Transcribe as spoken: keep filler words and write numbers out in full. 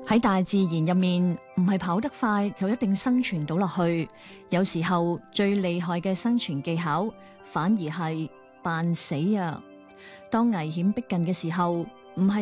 喺大自然入面，唔係跑得快就一定生存到落去。有時候最厲害嘅生存技巧，反而係扮死啊！當危險逼近嘅時候，唔係